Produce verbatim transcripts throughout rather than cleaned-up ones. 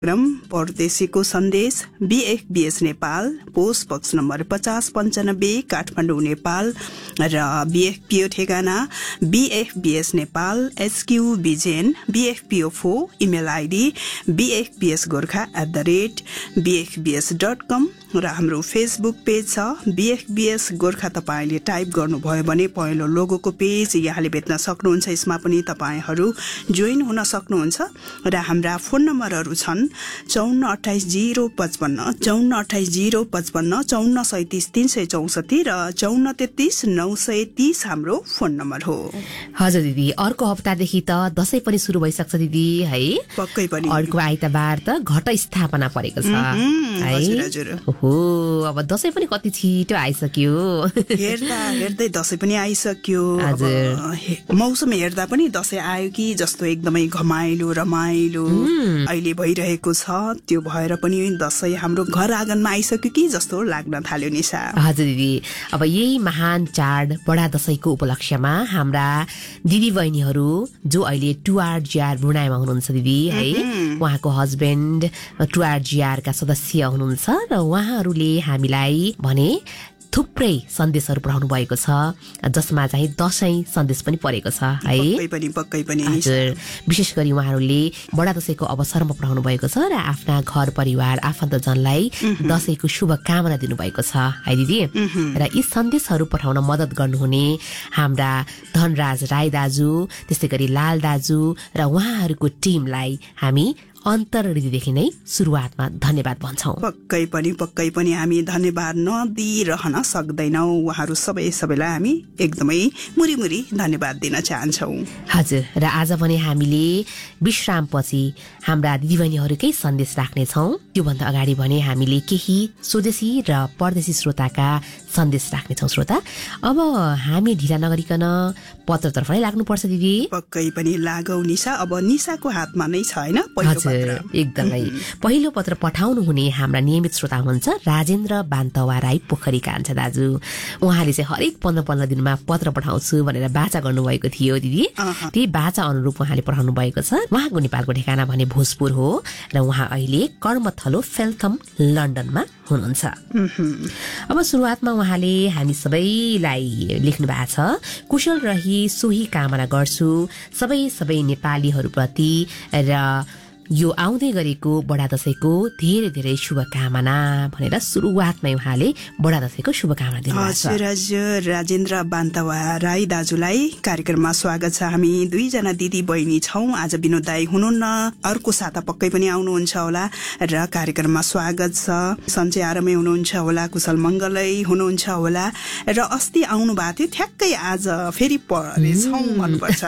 क्रम परदेशीको सन्देश बीएफबीएस Nepal post box number पचास पन्चानब्बे काठमाडौँ नेपाल र बीएफपीओ ठेगाना बीएफबीएस Nepal SQ Bijen बीएफपीओ four email ID बीएफबीएस Gorkha at the rate बीएफबीएस dot कम र हाम्रो फेसबुक पेज छ बीएफबीएस गोर्खा। तपाईले टाइप गर्नुभयो भने पहिलो लोगोको पेज यहाँले भेट्न सक्नुहुन्छ। यसमा पनि तपाईहरू जोइन हुन सक्नुहुन्छ र हाम्रा फोन नम्बरहरू छन् चौन्न अठाइस जिरो पचपन्न चौन्न अठाइस जिरो पचपन्न चौन्न सैतिस तीन सय चौसठी र चौन्न तेत्तिस नौ सय तीस हाम्रो फोन नम्बर हो। हजुर दिदी, अर्को हप्तादेखि त दशैं पनि सुरु भइसक्छ दिदी है। पक्कै पनि अर्को आइतबार त घट स्थापना परेको छ है। हजुर हजुर हो, अब दशैं पनि कति छिटो आइसक्यो। हेर्दा हेर्दै दशैं पनि आइसक्यो। हजुर, मौसम हेर्दा पनि दशैं आयो कि जस्तो एकदमै घमाइलो रमाइलो अहिले भइरहेको छ। त्यो भएर पनि दशैं हाम्रो घर आँगनमा आइसक्यो कि जस्तो लाग्न थाल्यो निशा। हजुर दिदी, अब यही महान चाड बडा दशैंको उपलक्ष्यमा हाम्रा दिदी बहिनीहरू जो अहिले टुआर जिआर ब्रुनाईमा हुनुहुन्छ दिदी है, उहाँको हस्बेन्ड टुआर जिआर का सदस्य हुनुहुन्छ र उहाँहरूले हामीलाई भने थुप्रै सन्देशहरू पठाउनु भएको छ, जसमा चाहिँ दशैं सन्देश पनि परेको छ है। पक्कै पनि पक्कै पनि हजुर, विशेष गरी उहाँहरूले बडा दशैंको अवसरमा पठाउनु भएको छ र आफ्ना घर परिवार आफन्तजनलाई दशैंको शुभकामना दिनुभएको छ है दिदी। र यी सन्देशहरू पठाउन मद्दत गर्नुहुने हाम्रा धनराज राई दाजु, त्यस्तै गरी लाल दाजु र उहाँहरूको टिमलाई हामी अन्तर हृदयदेखि नै सुरुवातमा धन्यवाद भन्छौं। पक्कै पनि पक्कै पनि हामी धन्यवाद नदिइरहन सक्दैनौ। उहाँहरू सबै सबैलाई हामी एकदमै मुरीमुरी धन्यवाद दिन चाहन्छौं। हजुर, र आज भने हामीले विश्रामपछि हाम्रा दिदीबहिनीहरूकै सन्देश राख्नेछौं। त्योभन्दा अगाडि भने हामीले केही स्वदेशी र परदेशी श्रोताका सन्देश राख्नेछौं। श्रोता, अब हामी ढिला नगरिकन पत्रतर्फ नै लाग्नुपर्छ दिदी। पक्कै पनि लागौ निशा, अब निशाको हातमा नै छ हैन पहिलो पत्र। एकदमै पहिलो पत्र पठाउनु हुने हाम्रा नियमित श्रोता हुनुहुन्छ राजेन्द्र बान्तवा राई पोखरी कान्छा दाजु। उहाँले चाहिँ हरेक पन्ध्र पन्ध्र दिनमा पत्र पठाउँछु भनेर बाचा गर्नुभएको थियो दिदी। त्यही बाचा अनुरूप उहाँले पठाउनु भएको छ। उहाँको नेपालको ठेगाना भने भोजपुर हो र उहाँ अहिले कर्मथलो फेल्थम लन्डनमा हुनुहुन्छ। अब सुरुवातमा उहाँले हामी सबैलाई लेख्नु भएको छ, कुशल रही सोही कामना गर्छु सबै सबै नेपालीहरूप्रति र यो आउँदै गरेको बडा दशैंको धेरै धेरै शुभकामना भनेर सुरुवातमै उहाँले बडा दशैंको शुभकामना दिनुभएको छ। हजुर हजुर, राजेन्द्र बान्तवा राई दाजुलाई कार्यक्रममा स्वागत छ। हामी दुईजना दिदी बहिनी छौं। आज विनोद दाई हुनुहुन्न, अर्को साता पक्कै पनि आउनुहुन्छ होला र कार्यक्रममा स्वागत छ। सन्चै आरामै हुनुहुन्छ होला, कुशल मंगलै हुनुहुन्छ होला र अस्ति आउनु भएको थियो, ठ्याक्कै आज फेरि परेछौं भन्नुपर्छ।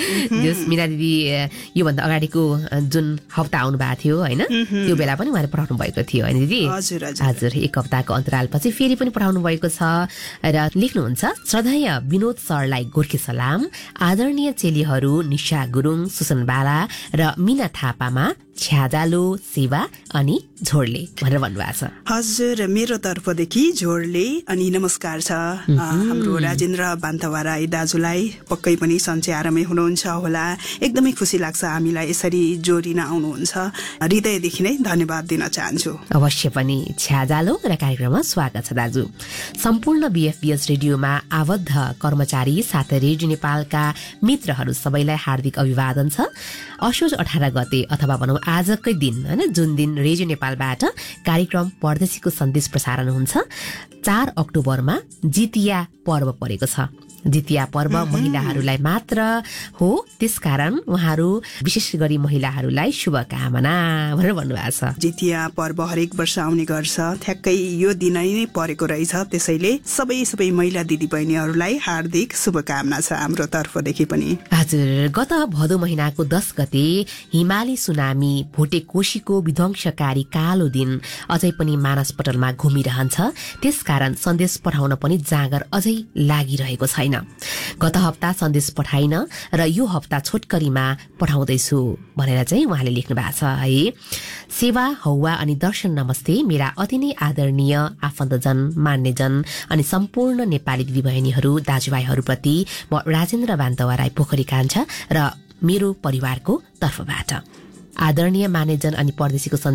मिना दिदी योभन्दा अगाडिको जुन हप्ता आउनु भएको थियो होइन, त्यो बेला पनि उहाँले पठाउनु भएको थियो होइन दिदी। हजुर हजुर, एक हप्ताको अन्तरालपछि फेरि पनि पठाउनु भएको छ र लेख्नुहुन्छ, श्रद्धेय विनोद सरलाई गोर्खे सलाम। आदरणीय चेलीहरू निशा गुरुङ, सुसन बाला र मिना थापामा छ्याजालो सेवा अनि झोडले भनेर भन्नुभएको छ। हजुर, मेरो तर्फदेखि झोडले अनि नमस्कार छ। हाम्रो राजेन्द्र बान्तवा राई दाजुलाई पक्कै पनि सन्चै आरामै हुनुहुन्छ होला। एकदमै खुसी लाग्छ हामीलाई यसरी जोडिन आउनुहुन्छ। हृदयदेखि नै धन्यवाद दिन चाहन्छु। अवश्य पनि छ्याजालो र कार्यक्रममा स्वागत छ दाजु। सम्पूर्ण बीएफबीएस रेडियोमा आबद्ध कर्मचारी साथै रेडियो नेपालका मित्रहरू सबैलाई हार्दिक अभिवादन छ। असोज अठार गते अथवा भनौँ आजकै दिन होइन, जुन दिन रेडियो नेपालबाट कार्यक्रम परदेशीको सन्देश प्रसारण हुन्छ, चार अक्टोबरमा जितिया पर्व परेको छ। जितिया पर्व महिलाहरूलाई मात्र हो, त्यसकारण उहाँहरू विशेष गरी महिलाहरूलाई शुभकामना भनेर भन्नुभएको छ। जितिया पर्व हरेक वर्ष आउने गर्छ, ठ्याक्कै यो दिन नै परेको रहेछ। त्यसैले सबै सबै महिला दिदी बहिनीहरूलाई हार्दिक शुभकामना छ हाम्रो तर्फदेखि पनि। हजुर, गत भदौ महिनाको दस गते हिमाली सुनामी भोटे कोशीको विध्वंसकारी कालो दिन अझै पनि मानसपटलमा घुमिरहन्छ। त्यसकारण सन्देश पठाउन पनि जाँगर अझै लागिरहेको छैन। गत हप्ता सन्देश पठाइन र यो हप्ता छोटकरीमा पठाउँदैछु भनेर चाहिँ उहाँले लेख्नु भएको छ है। सेवा हौवा अनि दर्शन नमस्ते। मेरा अति नै आदरणीय आफन्तजन, मान्यजन अनि सम्पूर्ण नेपाली दिदीबहिनीहरू दाजुभाइहरूप्रति म राजेन्द्र बान्तवा राई पोखरी कान्छा र मेरो परिवारको तर्फबाट आदरणीय मानेजन अनि परदेशीको